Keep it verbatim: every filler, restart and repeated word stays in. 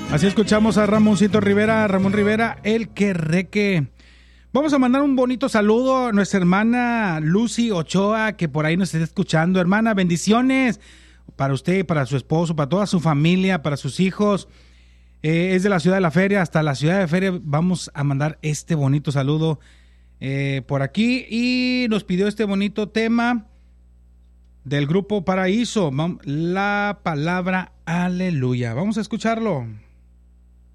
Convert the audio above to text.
Así escuchamos a Ramoncito Rivera, Ramón Rivera, el querreque. Vamos a mandar un bonito saludo a nuestra hermana Lucy Ochoa, que por ahí nos está escuchando. Hermana, bendiciones para usted, para su esposo, para toda su familia, para sus hijos. Eh, es de la ciudad de la Feria hasta la ciudad de Feria. Vamos a mandar este bonito saludo eh, por aquí. Y nos pidió este bonito tema del grupo Paraíso, la palabra aleluya. Vamos a escucharlo.